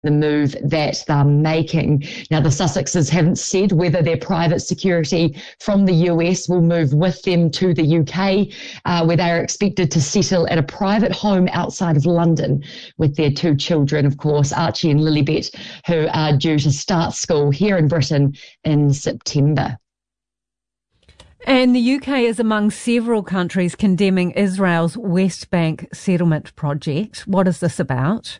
the move that they're making. Now, the Sussexes haven't said whether their private security from the US will move with them to the UK, where they are expected to settle at a private home outside of London with their two children, of course, Archie and Lilibet, who are due to start school here in Britain in September. And the UK is among several countries condemning Israel's West Bank settlement project. What is this about?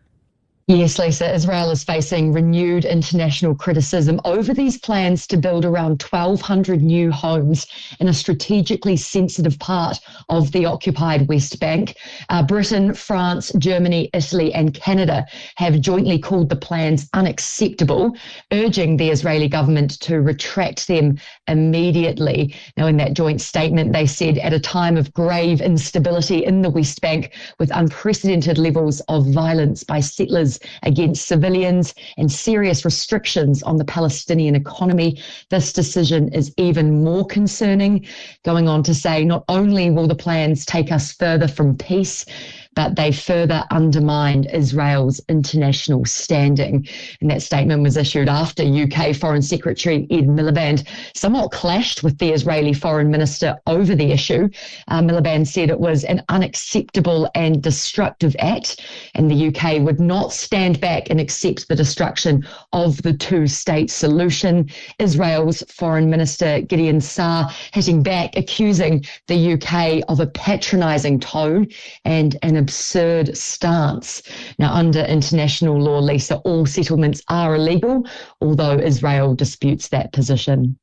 Yes, Lisa, Israel is facing renewed international criticism over these plans to build around 1,200 new homes in a strategically sensitive part of the occupied West Bank. Britain, France, Germany, Italy and Canada have jointly called the plans unacceptable, urging the Israeli government to retract them immediately. Now, in that joint statement, they said at a time of grave instability in the West Bank with unprecedented levels of violence by settlers against civilians and serious restrictions on the Palestinian economy, this decision is even more concerning, going on to say not only will the plans take us further from peace, but they further undermined Israel's international standing. And that statement was issued after UK Foreign Secretary Ed Miliband somewhat clashed with the Israeli Foreign Minister over the issue. Miliband said it was an unacceptable and destructive act, and the UK would not stand back and accept the destruction of the two-state solution. Israel's Foreign Minister Gideon Saar hitting back, accusing the UK of a patronising tone and an absurd stance. Now, under international law, Lisa, all settlements are illegal, although Israel disputes that position.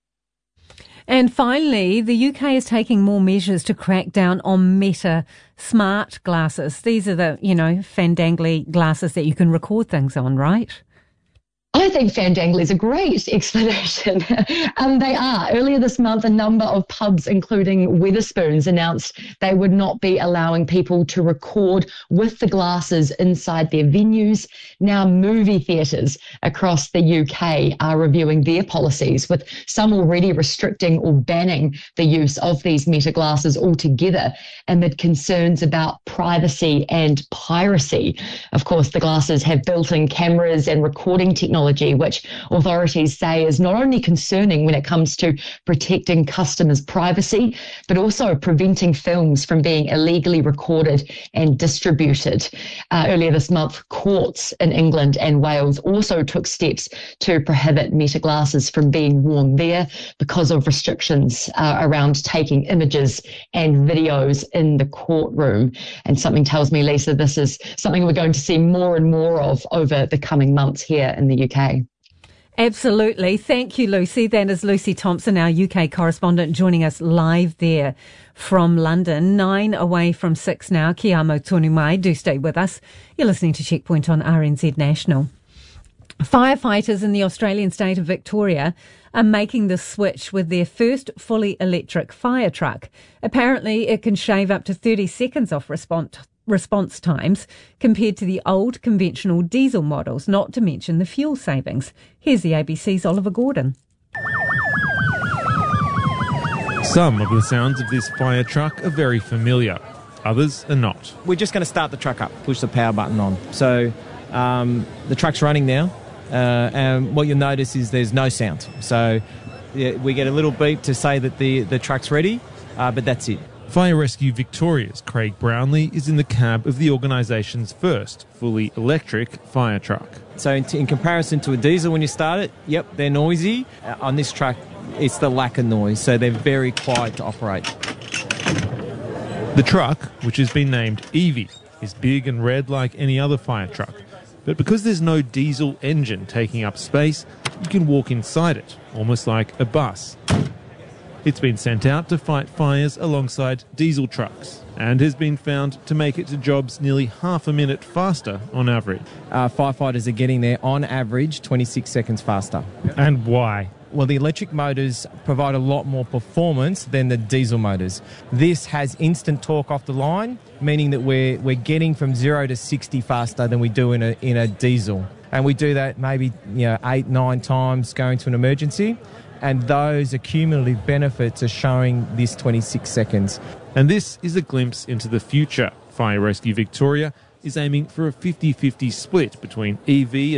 And finally, the UK is taking more measures to crack down on Meta smart glasses. These are the, fandangly glasses that you can record things on, right? I think fandangly is a great explanation. They are. Earlier this month, a number of pubs, including Wetherspoons, announced they would not be allowing people to record with the glasses inside their venues. Now, movie theatres across the UK are reviewing their policies, with some already restricting or banning the use of these Meta glasses altogether amid concerns about privacy and piracy. Of course, the glasses have built-in cameras and recording technology, which authorities say is not only concerning when it comes to protecting customers' privacy, but also preventing films from being illegally recorded and distributed. Earlier this month, courts in England and Wales also took steps to prohibit Meta glasses from being worn there because of restrictions around taking images and videos in the courtroom. And something tells me, Lisa, this is something we're going to see more and more of over the coming months here in the UK. Absolutely. Thank you, Lucy. That is Lucy Thompson, our UK correspondent, joining us live there from London. 9 away from 6 now. Kia amo tonu mai. Do stay with us. You're listening to Checkpoint on RNZ National. Firefighters in the Australian state of Victoria are making the switch with their first fully electric fire truck. Apparently, it can shave up to 30 seconds off response times compared to the old conventional diesel models, not to mention the fuel savings. Here's the ABC's Oliver Gordon. Some of the sounds of this fire truck are very familiar, others are not. We're just going to start the truck up, push the power button on. So the truck's running now, and what you'll notice is there's no sound. So we get a little beep to say that the truck's ready, but that's it. Fire Rescue Victoria's Craig Brownlee is in the cab of the organisation's first fully electric fire truck. So in comparison to a diesel when you start it, yep, they're noisy. On this truck, it's the lack of noise, so they're very quiet to operate. The truck, which has been named Evie, is big and red like any other fire truck. But because there's no diesel engine taking up space, you can walk inside it, almost like a bus. It's been sent out to fight fires alongside diesel trucks and has been found to make it to jobs nearly half a minute faster on average. Firefighters are getting there on average 26 seconds faster. And why? Well, the electric motors provide a lot more performance than the diesel motors. This has instant torque off the line, meaning that we're getting from 0 to 60 faster than we do in a diesel. And we do that maybe 8, 9 times going to an emergency. And those accumulative benefits are showing this 26 seconds. And this is a glimpse into the future. Fire Rescue Victoria is aiming for a 50-50 split between EV